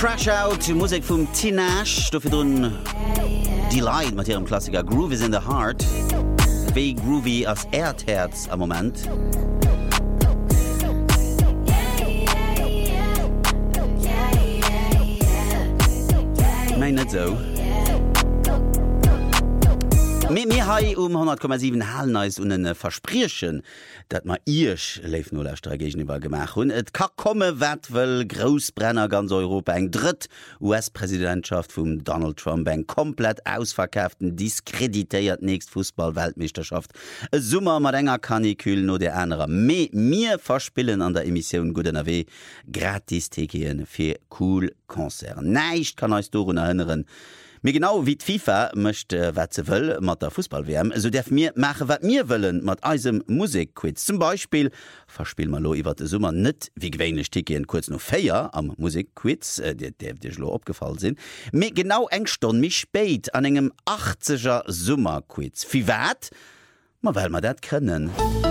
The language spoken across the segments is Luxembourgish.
Crash Out, die Musik vom Tinashe, dafür drin Delight mit ihrem Klassiker Groove is in the Heart. Wie groovy als Erdherz am Moment. Mein nicht so. Mir hai 100,7 Halleneis und ein Versprechen, dat ma Irsch leif nur der gegenüber gemacht. Und et kann komme, wat will Großbrenner ganz Europa eng dritt US-Präsidentschaft von Donald Trump eng komplett ausverkauften, diskreditiert nächst Fußball-Weltmeisterschaft. Summer mat enger Kanikül no der andere. Mir verspillen an der Emission Good NRW Gratis-Tickets für cool Konzert. Neicht kann euch daran erinnern. Mir genau wie FIFA möchte wat ze will mat der Fußball-WM, so darf mir machen wat mir wollen mat eisem Musikquiz. Zum Beispiel verspiel mal lo iwwer de Summer net wie gewöhnlich Tickets kurz noch Feier am Musikquiz, der lo abgefallen sind. Mir genau eng Stunde mich spät an engem 80er Summerquiz. Wie wat? Ma weil man dat können.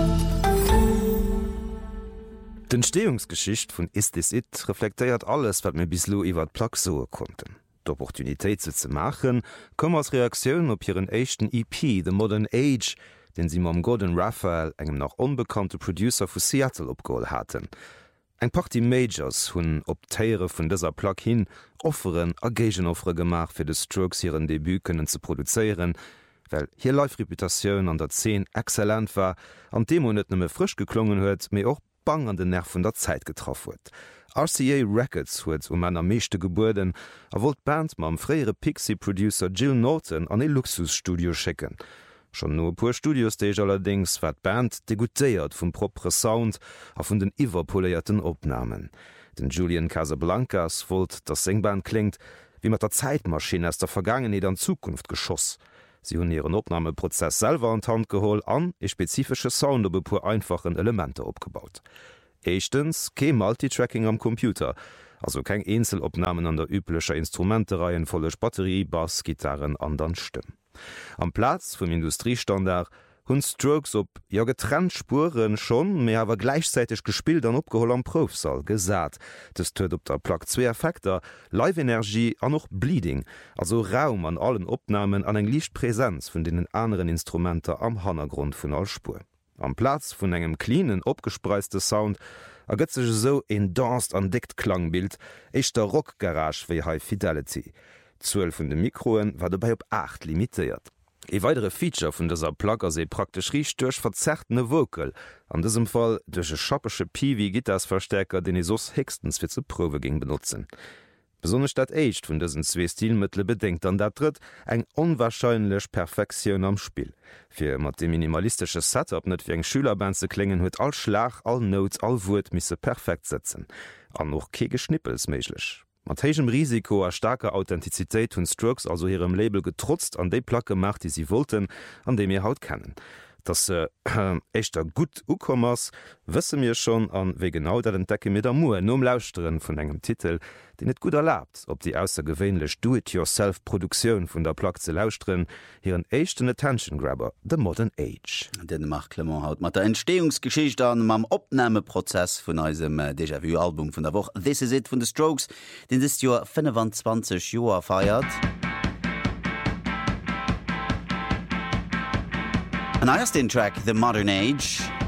Die Entstehungsgeschichte von Is This It reflektiert alles, was mir bislo iwwer Plack so konnten. D'Opportunitéit ze machen, kom als Reaktion op ihren echten EP The Modern Age, den sie mam Gordon Raphael engem noch unbekannte Producer vu Seattle opgeholt hatten. Eng Party Majors hunn op Teiere vun dëser Plack hin offeren Agagenoffre gemach fir de Strokes ihren Debüt kënnen ze produzieren, well hier Live-Reputationun an der 10 exzellent war, an dem net nëmme frisch geklungen huet, méi och bang an den Nerv vun der Zeit getroffen huet. RCA Records huet ennner meeschte Geburden wollt Band mam fréiere Pixie-Producer Jill Norton an e Luxusstudio schicken. Schon no puer Studiostage allerdings wat Band degutéiert vum propre Sound a vun den iwwerpoléierten Opnamen. Den Julian Casablancas wollt, dat Singband klingt, wie mat der Zeitmaschine aus der Vergangenheit an Zukunft geschoss. Sie hunn ihren Opnameprozess selber an Hand geholt an e spezifische Sound op pur einfachen Elemente opgebaut. Echtens kein Multitracking am Computer, also kein Einzelopnahmen an der üblicher Instrumentereihen vollech Batterie, Bass, Gitarren an dann Stimm. Am Platz vom Industriestandard hunn Strokes op ja getrennt Spuren schon, mehr aber gleichzeitig gespielt an opgeholt am Profsaal gesat. Das töt op der Plaque 2 Effekter, Live-Energie an noch Bleeding, also Raum an allen Opnahmen an eng Lichtpräsenz von den anderen Instrumenter am Hannergrund vun all Spur. Am Platz vun engem cleanen, opgespreiste Sound ergëtt sech so en dansed an dikt Klangbild, echter Rockgarage wie High Fidelity. 12 vun de Mikroen war dabei op 8 limitiert. E weitere Feature vun dieser Plagger se praktisch rich durch verzerrtene Vocal, an diesem Fall durch e schappersche Peavey-Gittersverstärker, den e sos hextens fir ze Probe ging benutzen. Besonders dat echt vun dessen zwei Stilmittel bedenkt an dat dritt eng onwahrscheinlech Perfektion am Spiel. Fir mat de minimalistische Setup net wie eng Schülerband ze klingen huet all Schlag, all Notes, all Wut misse perfekt setzen. An noch ke Geschnippels méiglech. Mat hegem Risiko a starker Authentizitéit hunn Strokes also hirem Label getrotzt an déi Plack gemacht, die sie wollten, an dem ihr haut kennen. Das echtter gut Ukommers wësse mir schon an wéi genau dat entdecke mit der Mue nom Lauschteren vun engem Titel, den net gut erlaubt, op die aussergewéinlech Do-it-yourself-Produktionioun vun der Plaque ze lauschtren, hireieren echten Attention-Grabber, The Modern Age. Den macht Clement haut mat der Entstehungsgeschicht an mam Opnameprozess vun eisem Déjà-vu-Album vun der Woche This Is It vun The Strokes, den dis Joer 25 Joer feiert. And I asked in track The Modern Age.